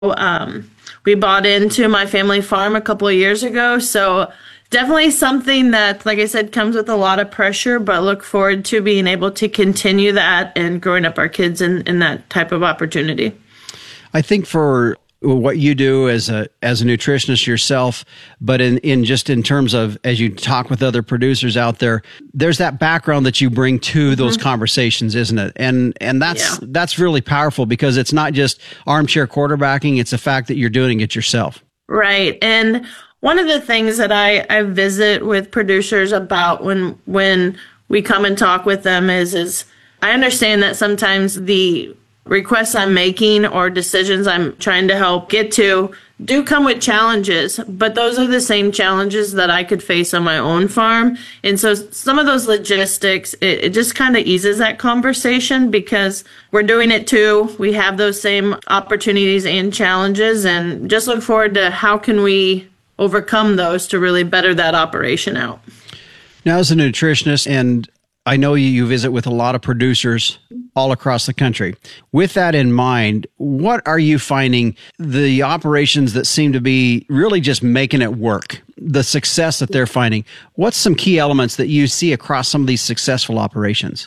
we bought into my family farm a couple of years ago. So definitely something that, like I said, comes with a lot of pressure, but look forward to being able to continue that and growing up our kids in that type of opportunity. I think for what you do as a nutritionist yourself, but in terms of as you talk with other producers out there, there's that background that you bring to those conversations, isn't it? And that's really powerful because it's not just armchair quarterbacking, it's the fact that you're doing it yourself. Right. And one of the things that I visit with producers about when we come and talk with them is I understand that sometimes the requests I'm making or decisions I'm trying to help get to do come with challenges, but those are the same challenges that I could face on my own farm. And so some of those logistics, it just kind of eases that conversation because we're doing it too. We have those same opportunities and challenges, and just look forward to how can we overcome those to really better that operation out. Now, as a nutritionist, and I know you visit with a lot of producers all across the country. With that in mind, what are you finding the operations that seem to be really just making it work, the success that they're finding? What's some key elements that you see across some of these successful operations?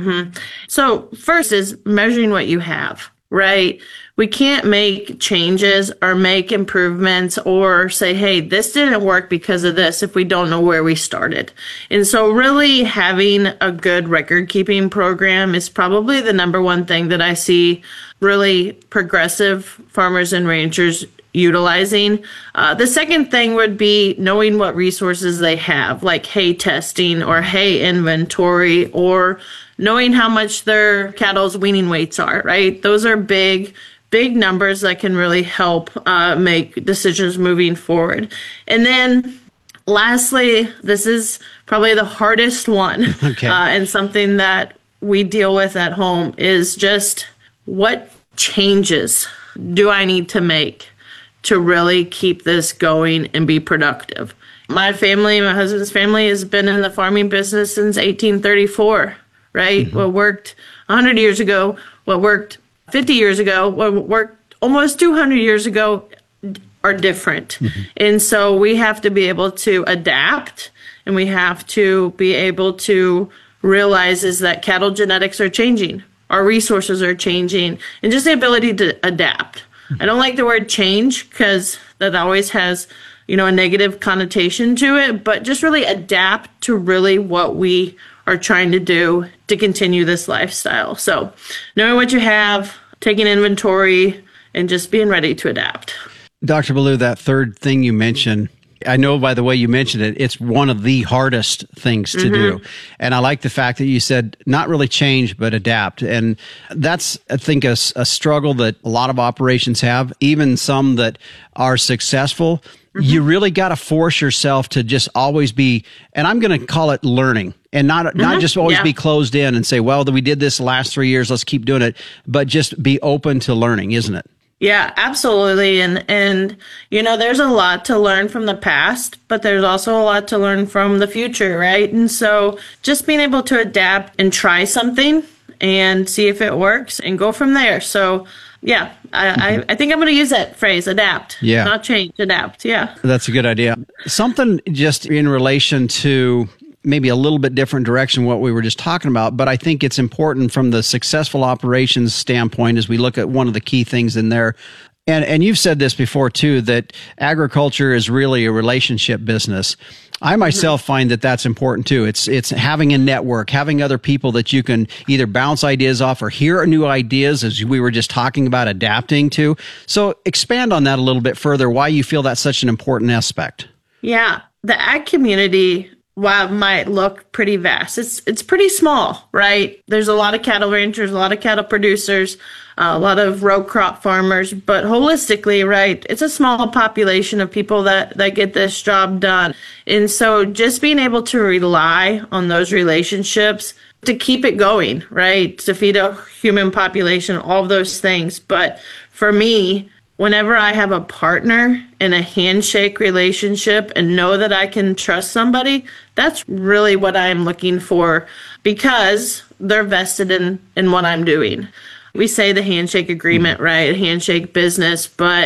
So first is measuring what you have, right? We can't make changes or make improvements or say, hey, this didn't work because of this if we don't know where we started. And so really having a good record keeping program is probably the number one thing that I see really progressive farmers and ranchers utilizing. The second thing would be knowing what resources they have, like hay testing or hay inventory, or knowing how much their cattle's weaning weights are, right? Those are big numbers that can really help make decisions moving forward. And then lastly, this is probably the hardest one, and something that we deal with at home is just what changes do I need to make to really keep this going and be productive? My husband's family has been in the farming business since 1834, right? What worked 100 years ago, what worked 50 years ago, what worked almost 200 years ago are different. And so we have to be able to adapt, and we have to be able to realize is that cattle genetics are changing, our resources are changing, and just the ability to adapt. I don't like the word change because that always has, a negative connotation to it, but just really adapt to really what we are trying to do to continue this lifestyle. So knowing what you have, taking inventory, and just being ready to adapt. Dr. Ballou, that third thing you mentioned, I know by the way you mentioned it, it's one of the hardest things to do. And I like the fact that you said not really change, but adapt. And that's, I think, a struggle that a lot of operations have, even some that are successful. You really got to force yourself to just always be, and I'm going to call it learning, and not just always be closed in and say, well, we did this the last 3 years, let's keep doing it, but just be open to learning, isn't it? Yeah, absolutely. And there's a lot to learn from the past, but there's also a lot to learn from the future, right? And so just being able to adapt and try something and see if it works and go from there. So yeah, I think I'm going to use that phrase, adapt. Yeah. Not change, adapt. Yeah. That's a good idea. Something just in relation to maybe a little bit different direction what we were just talking about, but I think it's important from the successful operations standpoint as we look at one of the key things in there. And you've said this before too, that agriculture is really a relationship business. I myself find that that's important too. It's having a network, having other people that you can either bounce ideas off or hear new ideas, as we were just talking about adapting to. So expand on that a little bit further, why you feel that's such an important aspect. Yeah, the ag community, while it might look pretty vast, it's pretty small, right? There's a lot of cattle ranchers, a lot of cattle producers, a lot of row crop farmers, but holistically, right, it's a small population of people that get this job done. And so just being able to rely on those relationships to keep it going, right, to feed a human population, all of those things. But for me, whenever I have a partner in a handshake relationship and know that I can trust somebody, that's really what I'm looking for because they're vested in what I'm doing. we say the handshake agreement, right? Handshake business, but